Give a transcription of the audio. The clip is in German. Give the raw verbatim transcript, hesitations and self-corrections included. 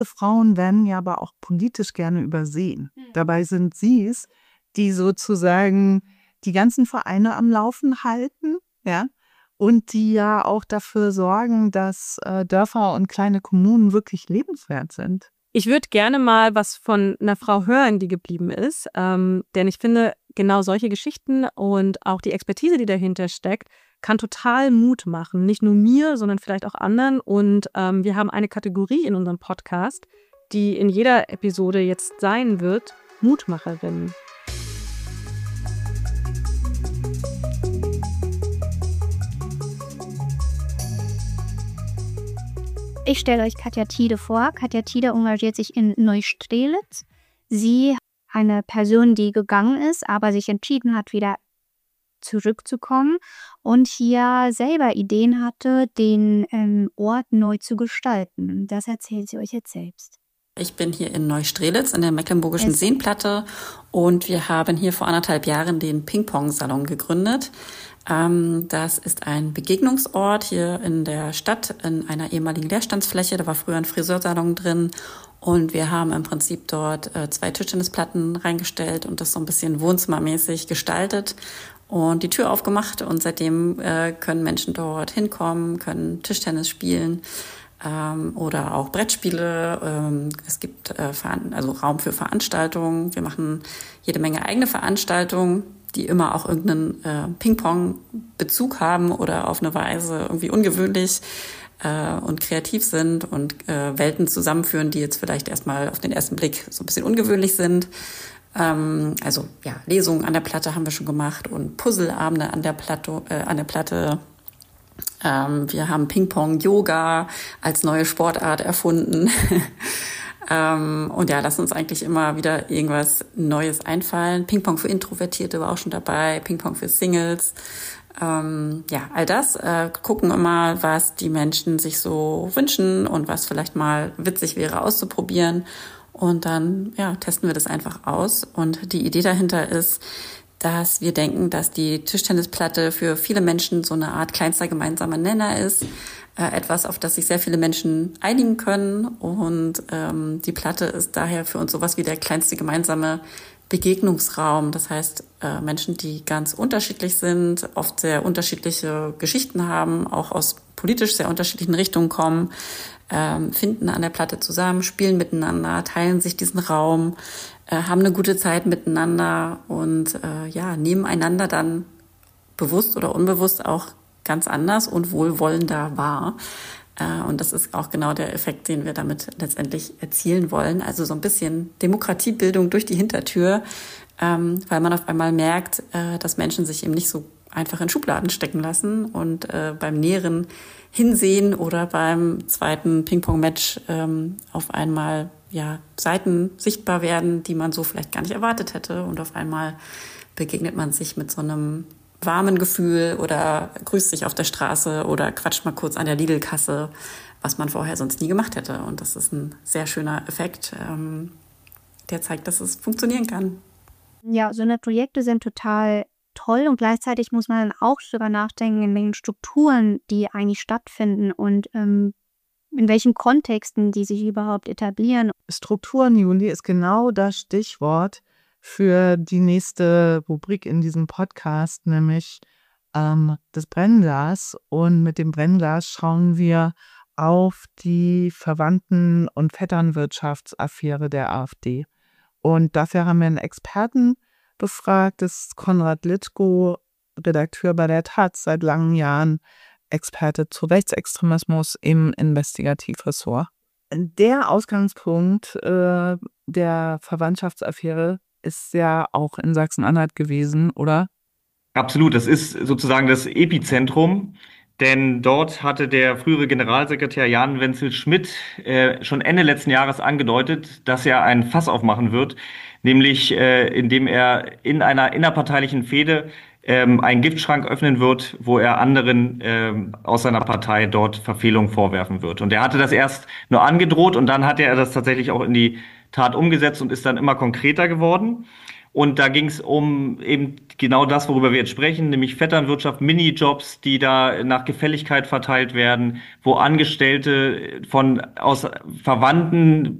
Frauen werden ja aber auch politisch gerne übersehen. Mhm. Dabei sind sie es, die sozusagen die ganzen Vereine am Laufen halten, ja, und die ja auch dafür sorgen, dass äh, Dörfer und kleine Kommunen wirklich lebenswert sind. Ich würde gerne mal was von einer Frau hören, die geblieben ist, ähm, denn ich finde, genau solche Geschichten und auch die Expertise, die dahinter steckt, kann total Mut machen. Nicht nur mir, sondern vielleicht auch anderen. Und ähm, wir haben eine Kategorie in unserem Podcast, die in jeder Episode jetzt sein wird, Mutmacherinnen. Ich stelle euch Katja Thiede vor. Katja Thiede engagiert sich in Neustrelitz. Sie eine Person, die gegangen ist, aber sich entschieden hat, wieder zurückzukommen und hier selber Ideen hatte, den ähm, Ort neu zu gestalten. Das erzählt sie euch jetzt selbst. Ich bin hier in Neustrelitz in der Mecklenburgischen Seenplatte und wir haben hier vor anderthalb Jahren den Ping-Pong-Salon gegründet. Ähm, das ist ein Begegnungsort hier in der Stadt, in einer ehemaligen Leerstandsfläche. Da war früher ein Friseursalon drin und wir haben im Prinzip dort äh, zwei Tischtennisplatten reingestellt und das so ein bisschen wohnzimmermäßig gestaltet und die Tür aufgemacht und seitdem äh, können Menschen dort hinkommen, können Tischtennis spielen. Ähm, oder auch Brettspiele. Ähm, es gibt äh, also Raum für Veranstaltungen. Wir machen jede Menge eigene Veranstaltungen, die immer auch irgendeinen äh, Ping-Pong-Bezug haben oder auf eine Weise irgendwie ungewöhnlich äh, und kreativ sind und äh, Welten zusammenführen, die jetzt vielleicht erstmal auf den ersten Blick so ein bisschen ungewöhnlich sind. Ähm, also ja, Lesungen an der Platte haben wir schon gemacht und Puzzleabende an der Platte, äh, an der Platte. Ähm, wir haben Ping-Pong-Yoga als neue Sportart erfunden. ähm, und ja, lassen uns eigentlich immer wieder irgendwas Neues einfallen. Ping-Pong für Introvertierte war auch schon dabei, Ping-Pong für Singles. Ähm, ja, all das. Äh, gucken immer, was die Menschen sich so wünschen und was vielleicht mal witzig wäre auszuprobieren. Und dann ja, testen wir das einfach aus. Und die Idee dahinter ist, dass wir denken, dass die Tischtennisplatte für viele Menschen so eine Art kleinster gemeinsamer Nenner ist. Äh, etwas, auf das sich sehr viele Menschen einigen können. Und ähm, die Platte ist daher für uns sowas wie der kleinste gemeinsame Begegnungsraum. Das heißt, äh, Menschen, die ganz unterschiedlich sind, oft sehr unterschiedliche Geschichten haben, auch aus politisch sehr unterschiedlichen Richtungen kommen, ähm, finden an der Platte zusammen, spielen miteinander, teilen sich diesen Raum, äh, haben eine gute Zeit miteinander und äh, ja, nehmen einander dann bewusst oder unbewusst auch ganz anders und wohlwollender wahr. Äh, und das ist auch genau der Effekt, den wir damit letztendlich erzielen wollen. Also so ein bisschen Demokratiebildung durch die Hintertür, ähm, weil man auf einmal merkt, äh, dass Menschen sich eben nicht so einfach in Schubladen stecken lassen und äh, beim näheren Hinsehen oder beim zweiten Ping-Pong-Match ähm, auf einmal ja Seiten sichtbar werden, die man so vielleicht gar nicht erwartet hätte. Und auf einmal begegnet man sich mit so einem warmen Gefühl oder grüßt sich auf der Straße oder quatscht mal kurz an der Lidl-Kasse, was man vorher sonst nie gemacht hätte. Und das ist ein sehr schöner Effekt, ähm, der zeigt, dass es funktionieren kann. Ja, so eine Projekte sind total toll und gleichzeitig muss man dann auch darüber nachdenken, in welchen Strukturen die eigentlich stattfinden und ähm, in welchen Kontexten die sich überhaupt etablieren. Strukturen, Juli, ist genau das Stichwort für die nächste Rubrik in diesem Podcast, nämlich ähm, das Brennglas. Und mit dem Brennglas schauen wir auf die Verwandten- und Vetternwirtschaftsaffäre der AfD. Und dafür haben wir einen Experten befragt, das ist Konrad Litko, Redakteur bei der Taz, seit langen Jahren Experte zu Rechtsextremismus im Investigativressort. Der Ausgangspunkt äh, der Verwandtschaftsaffäre ist ja auch in Sachsen-Anhalt gewesen, oder? Absolut, das ist sozusagen das Epizentrum, denn dort hatte der frühere Generalsekretär Jan Wenzel Schmidt äh, schon Ende letzten Jahres angedeutet, dass er ein Fass aufmachen wird, nämlich äh, indem er in einer innerparteilichen Fehde ähm, einen Giftschrank öffnen wird, wo er anderen ähm, aus seiner Partei dort Verfehlungen vorwerfen wird. Und er hatte das erst nur angedroht und dann hat er das tatsächlich auch in die Tat umgesetzt und ist dann immer konkreter geworden. Und da ging es um eben genau das, worüber wir jetzt sprechen, nämlich Vetternwirtschaft, Minijobs, die da nach Gefälligkeit verteilt werden, wo Angestellte von aus Verwandten